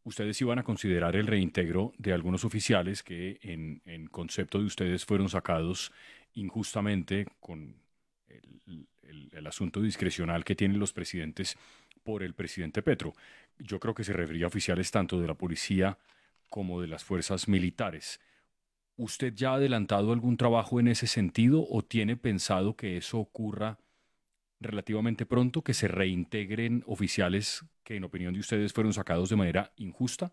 ustedes iban a considerar el reintegro de algunos oficiales que en concepto de ustedes fueron sacados injustamente con el asunto discrecional que tienen los presidentes por el presidente Petro. Yo creo que se refería a oficiales tanto de la policía como de las fuerzas militares. ¿Usted ya ha adelantado algún trabajo en ese sentido o tiene pensado que eso ocurra relativamente pronto, que se reintegren oficiales que en opinión de ustedes fueron sacados de manera injusta?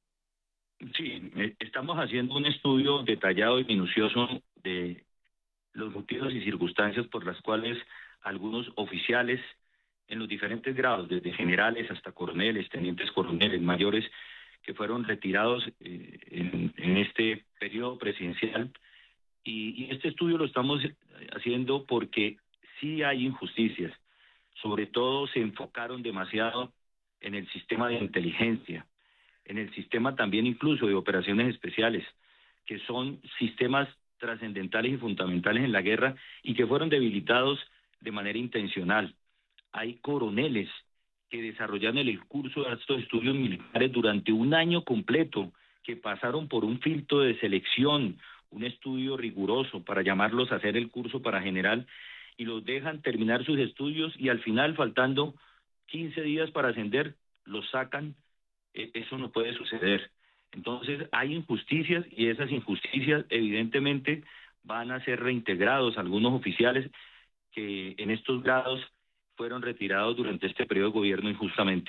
Sí, estamos haciendo un estudio detallado y minucioso de los motivos y circunstancias por las cuales algunos oficiales en los diferentes grados, desde generales hasta coroneles, tenientes coroneles, mayores, que fueron retirados en este periodo presidencial. Y este estudio lo estamos haciendo porque sí hay injusticias. Sobre todo se enfocaron demasiado en el sistema de inteligencia, en el sistema también incluso de operaciones especiales, que son sistemas trascendentales y fundamentales en la guerra y que fueron debilitados de manera intencional. Hay coroneles que desarrollaron el curso de estos estudios militares durante un año completo, que pasaron por un filtro de selección, un estudio riguroso para llamarlos a hacer el curso para general, y los dejan terminar sus estudios y al final, faltando 15 días para ascender, los sacan. Eso no puede suceder. Entonces hay injusticias y esas injusticias evidentemente van a ser reintegrados algunos oficiales que en estos grados fueron retirados durante este periodo de gobierno injustamente.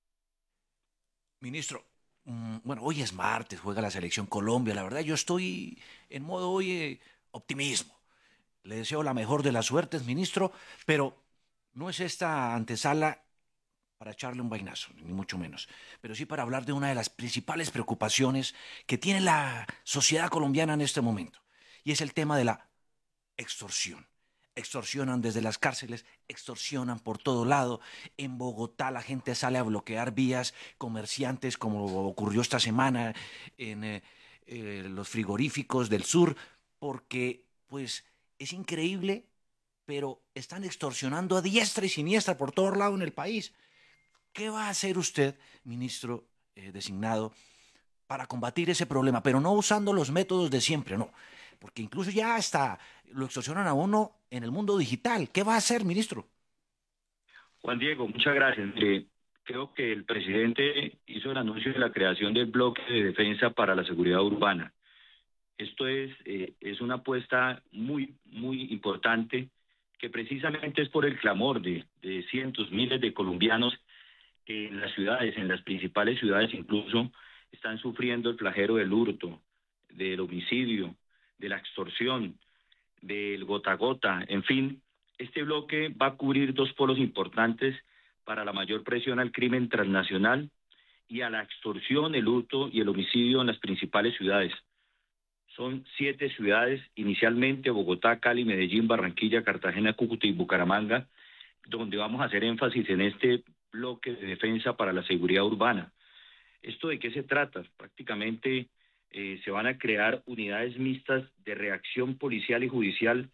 Ministro, bueno, hoy es martes, juega la selección Colombia. La verdad, yo estoy en modo hoy optimismo. Le deseo la mejor de las suertes, ministro, pero no es esta antesala para echarle un vainazo, ni mucho menos, pero sí para hablar de una de las principales preocupaciones que tiene la sociedad colombiana en este momento, y es el tema de la extorsión. Extorsionan desde las cárceles, extorsionan por todo lado. En Bogotá la gente sale a bloquear vías, comerciantes, como ocurrió esta semana en los frigoríficos del sur, porque pues es increíble, pero están extorsionando a diestra y siniestra por todo lado en el país. ¿Qué va a hacer usted, ministro designado, para combatir ese problema? Pero no usando los métodos de siempre, no. Porque incluso ya hasta lo extorsionan a uno en el mundo digital. ¿Qué va a hacer, ministro? Juan Diego, muchas gracias. Creo que el presidente hizo el anuncio de la creación del bloque de defensa para la seguridad urbana. Esto es una apuesta muy importante, que precisamente es por el clamor de cientos, miles de colombianos que en las ciudades, en las principales ciudades incluso, están sufriendo el flagelo del hurto, del homicidio, de la extorsión, del gota a gota. En fin, este bloque va a cubrir dos polos importantes para la mayor presión al crimen transnacional y a la extorsión, el hurto y el homicidio en las principales ciudades. Son 7 ciudades, inicialmente Bogotá, Cali, Medellín, Barranquilla, Cartagena, Cúcuta y Bucaramanga, donde vamos a hacer énfasis en este bloque de defensa para la seguridad urbana. ¿Esto de qué se trata? Prácticamente se van a crear unidades mixtas de reacción policial y judicial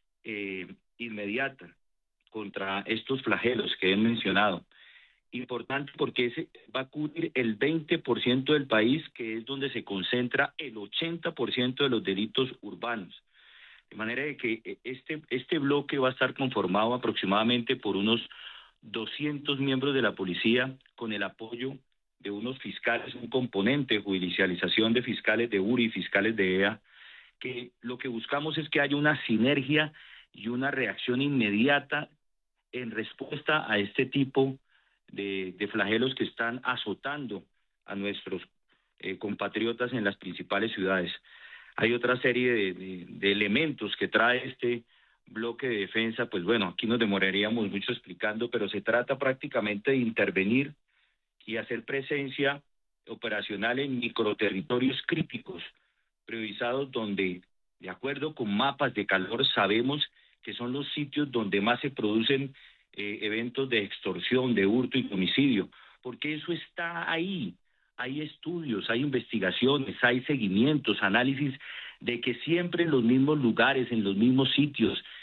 inmediata contra estos flagelos que he mencionado. Importante porque ese va a cubrir el 20% del país, que es donde se concentra el 80% de los delitos urbanos. De manera de que este bloque va a estar conformado aproximadamente por unos 200 miembros de la policía, con el apoyo de unos fiscales, un componente de judicialización de fiscales de URI y fiscales de EA, que lo que buscamos es que haya una sinergia y una reacción inmediata en respuesta a este tipo de flagelos que están azotando a nuestros compatriotas en las principales ciudades. Hay otra serie de elementos que trae este bloque de defensa. Pues bueno, aquí nos demoraríamos mucho explicando, pero se trata prácticamente de intervenir y hacer presencia operacional en microterritorios críticos, priorizados, donde, de acuerdo con mapas de calor, sabemos que son los sitios donde más se producen eventos de extorsión, de hurto y homicidio, porque eso está ahí. Hay estudios, hay investigaciones, hay seguimientos, análisis de que siempre en los mismos lugares, en los mismos sitios,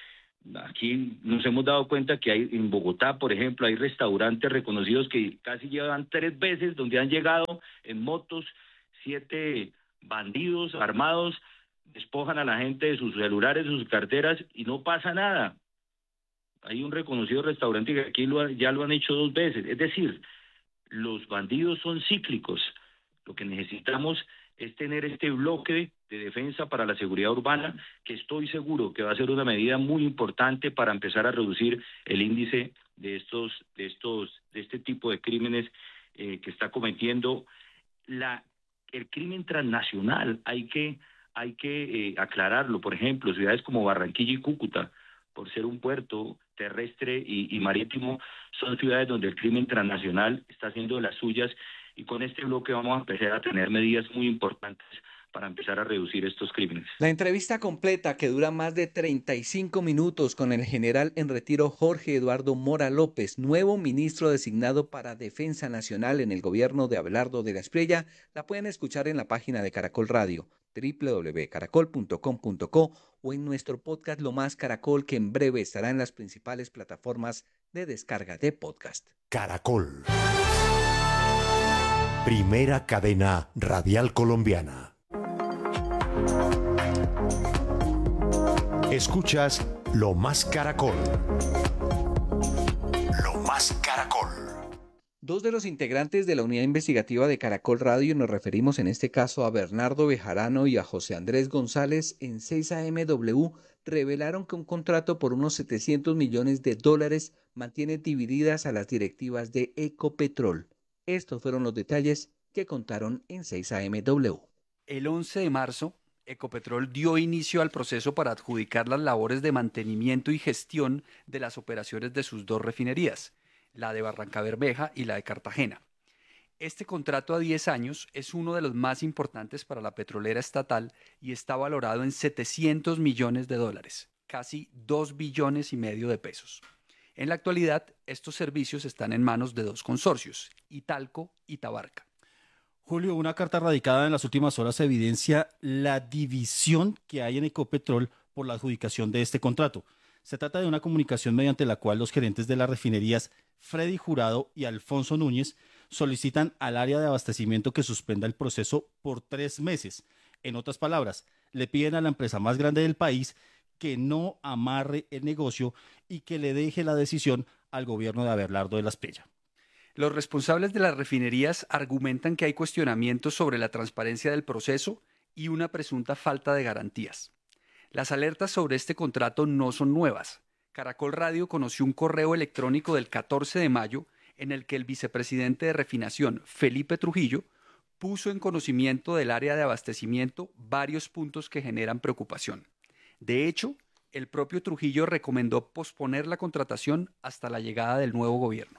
Aquí nos hemos dado cuenta que hay en Bogotá, por ejemplo, hay restaurantes reconocidos que casi llevan 3 veces donde han llegado en motos 7 bandidos armados, despojan a la gente de sus celulares, de sus carteras y no pasa nada. Hay un reconocido restaurante que aquí ya lo han hecho 2 veces. Es decir, los bandidos son cíclicos. Lo que necesitamos es tener este bloque de defensa para la seguridad urbana, que estoy seguro que va a ser una medida muy importante para empezar a reducir el índice de este tipo de crímenes que está cometiendo el crimen transnacional. Hay que aclararlo. Por ejemplo, ciudades como Barranquilla y Cúcuta, por ser un puerto terrestre y marítimo, son ciudades donde el crimen transnacional está haciendo de las suyas, y con este bloque vamos a empezar a tener medidas muy importantes para empezar a reducir estos crímenes. La entrevista completa, que dura más de 35 minutos, con el general en retiro Jorge Eduardo Mora López, nuevo ministro designado para Defensa Nacional en el gobierno de Abelardo de la Espriella, la pueden escuchar en la página de Caracol Radio, www.caracol.com.co, o en nuestro podcast Lo Más Caracol, que en breve estará en las principales plataformas de descarga de podcast. Caracol. Primera cadena radial colombiana. Escuchas Lo Más Caracol. Lo Más Caracol. Dos de los integrantes de la unidad investigativa de Caracol Radio, nos referimos en este caso a Bernardo Bejarano y a José Andrés González, en 6AMW, revelaron que un contrato por unos $700 millones mantiene divididas a las directivas de Ecopetrol. Estos fueron los detalles que contaron en 6AMW. El 11 de marzo, Ecopetrol dio inicio al proceso para adjudicar las labores de mantenimiento y gestión de las operaciones de sus 2 refinerías, la de Barrancabermeja y la de Cartagena. Este contrato a 10 años es uno de los más importantes para la petrolera estatal y está valorado en $700 millones, casi 2,5 billones de pesos. En la actualidad, estos servicios están en manos de 2 consorcios, Italco y Tabarca. Julio, una carta radicada en las últimas horas evidencia la división que hay en Ecopetrol por la adjudicación de este contrato. Se trata de una comunicación mediante la cual los gerentes de las refinerías Freddy Jurado y Alfonso Núñez solicitan al área de abastecimiento que suspenda el proceso por 3 meses. En otras palabras, le piden a la empresa más grande del país que no amarre el negocio y que le deje la decisión al gobierno de Abelardo de la Espriella. Los responsables de las refinerías argumentan que hay cuestionamientos sobre la transparencia del proceso y una presunta falta de garantías. Las alertas sobre este contrato no son nuevas. Caracol Radio conoció un correo electrónico del 14 de mayo en el que el vicepresidente de refinación, Felipe Trujillo, puso en conocimiento del área de abastecimiento varios puntos que generan preocupación. De hecho, el propio Trujillo recomendó posponer la contratación hasta la llegada del nuevo gobierno.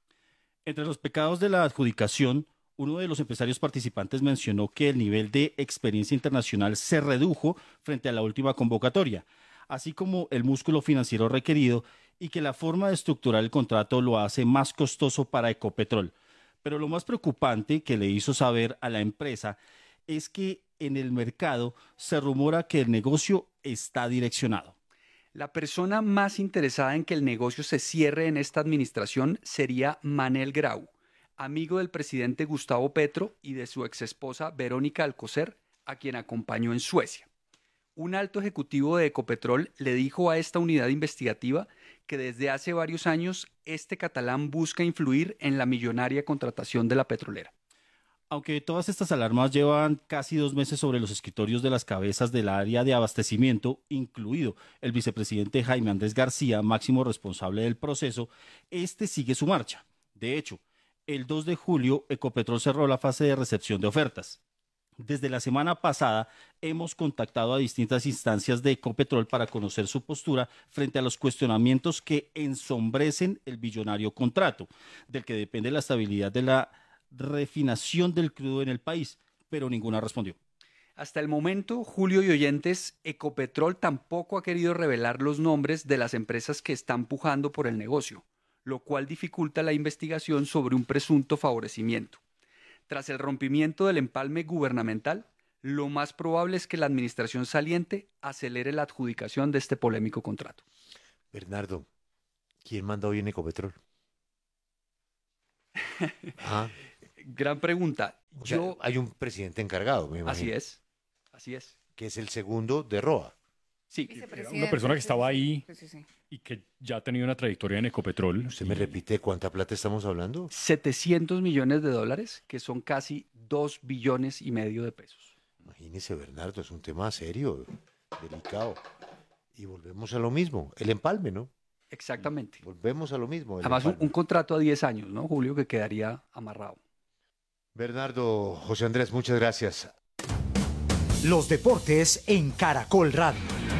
Entre los pecados de la adjudicación, uno de los empresarios participantes mencionó que el nivel de experiencia internacional se redujo frente a la última convocatoria, así como el músculo financiero requerido, y que la forma de estructurar el contrato lo hace más costoso para Ecopetrol. Pero lo más preocupante que le hizo saber a la empresa es que en el mercado se rumora que el negocio está direccionado. La persona más interesada en que el negocio se cierre en esta administración sería Manel Grau, amigo del presidente Gustavo Petro y de su exesposa Verónica Alcocer, a quien acompañó en Suecia. Un alto ejecutivo de Ecopetrol le dijo a esta unidad investigativa que desde hace varios años este catalán busca influir en la millonaria contratación de la petrolera. Aunque todas estas alarmas llevan casi 2 meses sobre los escritorios de las cabezas del área de abastecimiento, incluido el vicepresidente Jaime Andrés García, máximo responsable del proceso, este sigue su marcha. De hecho, el 2 de julio, Ecopetrol cerró la fase de recepción de ofertas. Desde la semana pasada hemos contactado a distintas instancias de Ecopetrol para conocer su postura frente a los cuestionamientos que ensombrecen el billonario contrato, del que depende la estabilidad de la refinación del crudo en el país, pero ninguna respondió. Hasta el momento, Julio y oyentes, Ecopetrol tampoco ha querido revelar los nombres de las empresas que están pujando por el negocio, lo cual dificulta la investigación sobre un presunto favorecimiento. Tras el rompimiento del empalme gubernamental, lo más probable es que la administración saliente acelere la adjudicación de este polémico contrato. Bernardo, ¿quién manda hoy en Ecopetrol? Ah, Gran pregunta. o sea, hay un presidente encargado, me imagino. Así es. Que es el segundo de Roa. Sí, Era una persona que estaba ahí y que ya ha tenido una trayectoria en Ecopetrol. ¿Usted me repite cuánta plata estamos hablando? 700 millones de dólares, que son casi 2 billones y medio de pesos. Imagínese, Bernardo, es un tema serio, delicado. Y volvemos a lo mismo, el empalme, ¿no? Exactamente. Volvemos a lo mismo. Además, un contrato a 10 años, ¿no, Julio? Que quedaría amarrado. Bernardo, José Andrés, muchas gracias. Los deportes en Caracol Radio.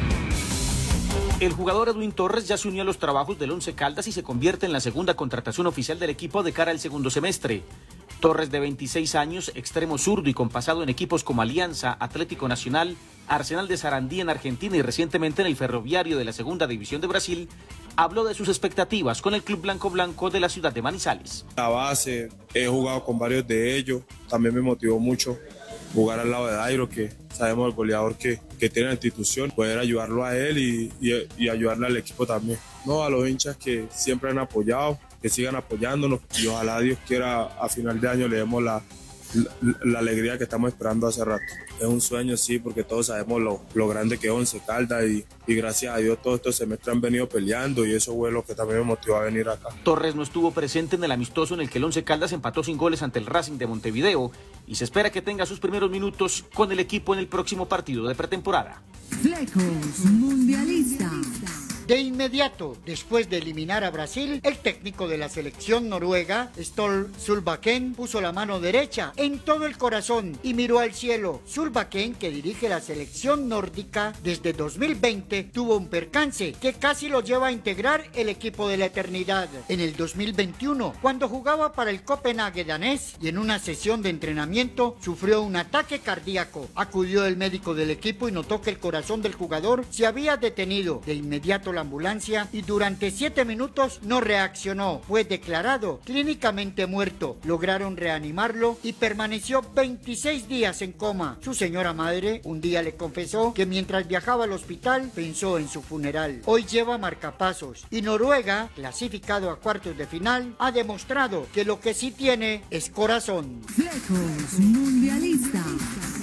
El jugador Edwin Torres ya se unió a los trabajos del Once Caldas y se convierte en la segunda contratación oficial del equipo de cara al segundo semestre. Torres, de 26 años, extremo zurdo y con pasado en equipos como Alianza, Atlético Nacional, Arsenal de Sarandí en Argentina y recientemente en el Ferroviario de la Segunda División de Brasil, habló de sus expectativas con el club blanco de la ciudad de Manizales. La base, he jugado con varios de ellos, también me motivó mucho jugar al lado de Dairo, que sabemos el goleador que tiene la institución, poder ayudarlo a él y ayudarle al equipo también. No, a los hinchas que siempre han apoyado, que sigan apoyándonos y ojalá Dios quiera a final de año le demos la alegría que estamos esperando hace rato. Es un sueño, sí, porque todos sabemos lo grande que es Once Caldas y gracias a Dios todos estos semestres han venido peleando y eso fue lo que también me motivó a venir acá. Torres no estuvo presente en el amistoso en el que el Once Caldas empató sin goles ante el Racing de Montevideo y se espera que tenga sus primeros minutos con el equipo en el próximo partido de pretemporada. Flecos Mundialista. De inmediato, después de eliminar a Brasil, el técnico de la selección noruega, Ståle Solbakken, puso la mano derecha en todo el corazón y miró al cielo. Solbakken, que dirige la selección nórdica desde 2020, tuvo un percance que casi lo lleva a integrar el equipo de la eternidad. En el 2021, cuando jugaba para el Copenhague danés y en una sesión de entrenamiento, sufrió un ataque cardíaco. Acudió el médico del equipo y notó que el corazón del jugador se había detenido. De inmediato la ambulancia y durante 7 minutos no reaccionó. Fue declarado clínicamente muerto. Lograron reanimarlo y permaneció 26 días en coma. Su señora madre un día le confesó que mientras viajaba al hospital pensó en su funeral. Hoy lleva marcapasos y Noruega, clasificado a cuartos de final, ha demostrado que lo que sí tiene es corazón. Flecos Mundialista.